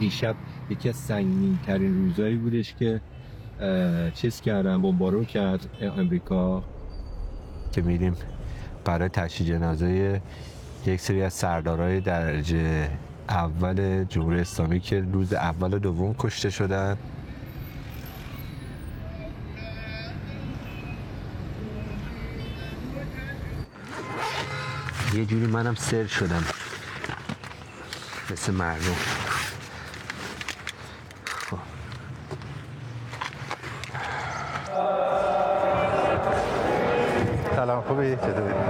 دیشب یکی از سنگین ترین روزایی بودش که چیز کردن، بمبارون کرد امریکا، که میریم برای تشییع جنازه یک سری از سردارای درجه اول جمهوری اسلامی که روز اول و دوم کشته شدن. یه جوری منم سر شدم مثل مردم. سلام، خوبی؟ چطوری؟